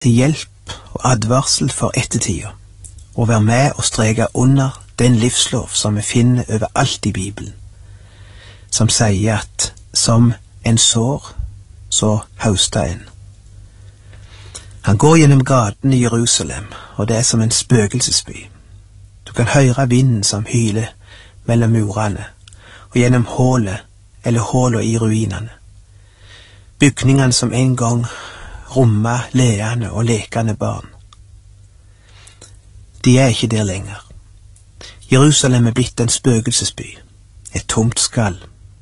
til hjelp og advarsel for ettertida, og være med og streke under den livslov som vi finner overalt i Bibelen, som sier at som en sår, så høster en. Han går gjennom gaten i Jerusalem, og det er som en spøkelsesby. Du kan høre vinden som hyler mellom murene, og gjennom hålet i ruinene. Bygningene som en gang rommet leende og lekende barn. De er ikke der lenger. Jerusalem er blitt en spøkelsesby, et tomt skall.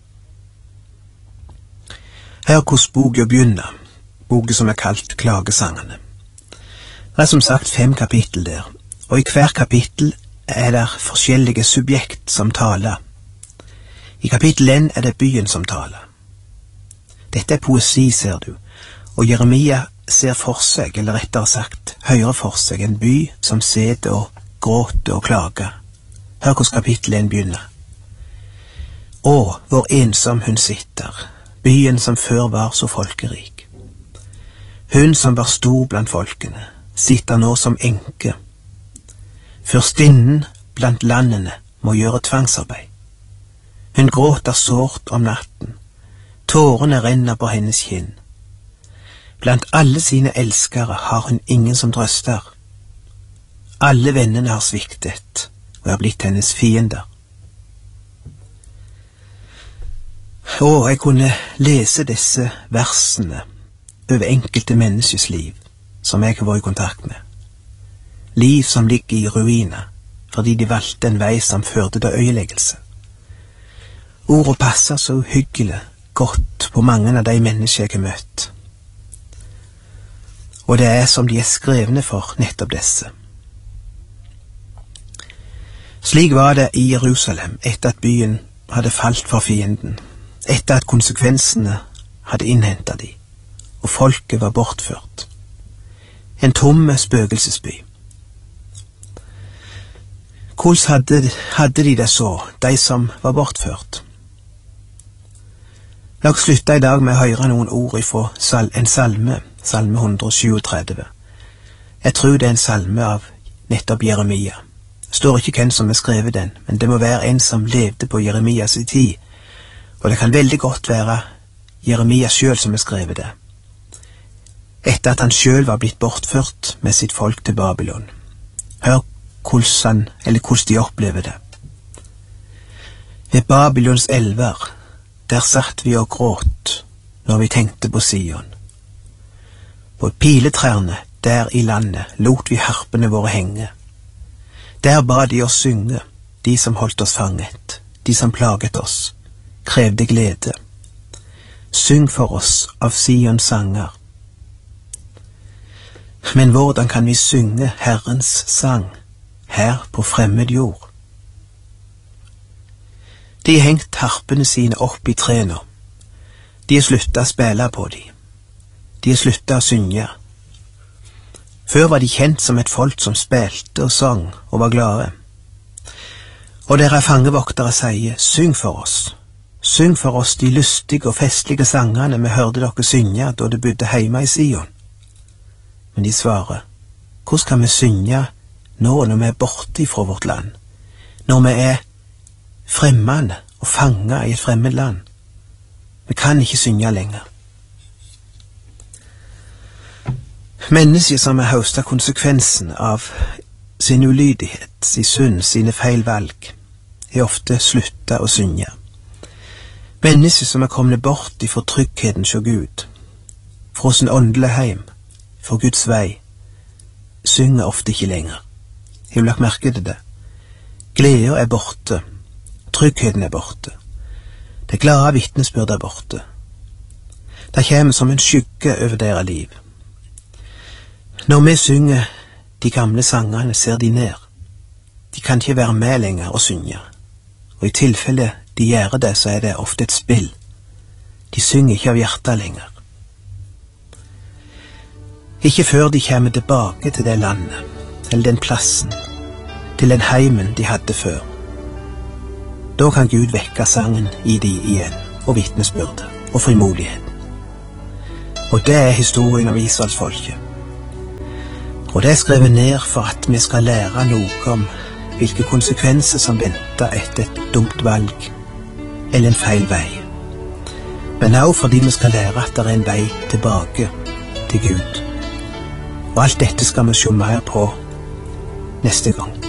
Hør hvordan boka begynner, boka som er kalt Klagesangene. Det er som sagt 5 kapittel der, og i hver kapittel er det forskjellige subjekt som taler. I kapittel 1 er det byen som taler. Dette er poesi, ser du, og Jeremia ser for seg, eller rettere sagt, hører for seg en by som sitter og gråter og klager. Hør hvordan kapittel 1 begynner. Å, hvor ensom hun sitter, byen som før var så folkerik. Hun som var stor blant folkene, sitter nå som enke. Fyrstinnen blant landene må gjøre tvangsarbeid. Hun gråter sårt om natten, tårene renner på hennes kinn. Blant alle sine elskere har hun ingen som trøster. Alle vennene har sviktet og er blitt hennes fiender. Og jeg kunne lese disse versene over enkelte menneskers liv som jeg har vært i kontakt med. Liv som ligger i ruiner fordi de valgte en vei som førte til øyeleggelse. Ordet passer så uhyggelig godt på mange av de mennesker jeg har møtt. Og det er som de er skrevne for nettopp disse. Slik var det i Jerusalem etter at byen hadde falt for fienden, etter at konsekvensene hadde innhentet de, og folket var bortført. En tomme spøkelsesby. Hvordan hadde de det så, de som var bortført? La oss slutte i dag med å høre noen ord fra en salme, salme 137. Jeg tror det er en salme av nettopp Jeremia. Det står ikke hvem som har skrevet den, men det må være en som levde på Jeremias tid, og det kan veldig godt være Jeremia selv som har skrevet det, etter at han selv var blitt bortført med sitt folk til Babylon. Hør hvordan de opplever det. Ved Babylons elver, der satt vi og gråt når vi tenkte på Sion. På piletrærne der i landet lot vi harpene våre henge. Der ba de oss synge, de som holdt oss fanget, de som plaget oss, krevde glede. Syng for oss av Sions sanger. Men hvordan kan vi synge Herrens sang her på fremmed jord? De har hengt harpene sine opp i trærne. De har sluttet å spille på dem. De har sluttet å synge. Før var de kjent som et folk som spilte og sang og var glade. Og deres fangevoktere sier, syng for oss de lystige og festlige sangene vi hørte dere synge da det bodde hjemme i Sion. Men de svarer, hvordan kan vi synge nå når vi er borte fra vårt land, når vi er fremmede og fanget i et fremmed land? Vi kan ikke synge lenger. Mennesker som har høstet konsekvensen av sin ulydighet, sin synd, sine feil valg, har ofte sluttet å synge. Mennesker som er kommet bort ifra tryggheten til Gud, fra sin åndelige heim, fra Guds vei, synger ofte ikke lenger. Har du lagt merke til det? Gleden er borte, tryggheten er borte, det glade vitnesbyrd er borte. Det kommer som en skygge over deres liv. Når vi synger de gamle sangene, ser de ned. De kan ikke være med lenger og synge. Og i tilfelle de gjør det, så er det ofte et spill. De synger ikke av hjertet lenger. Ikke før de kommer tilbake til det landet, eller den plassen, til den heimen de hadde før. Da kan Gud vekke sangen i de igjen, og vitnesbyrdet, og frimodigheten. Og det er historien om Israelsfolket. Og det er skrevet ned for at vi skal lære noe om hvilke konsekvenser som venter etter et dumt valg eller en feil vei. Men også fordi vi skal lære at det er en vei tilbake til Gud. Og alt dette skal vi se mer på neste gang.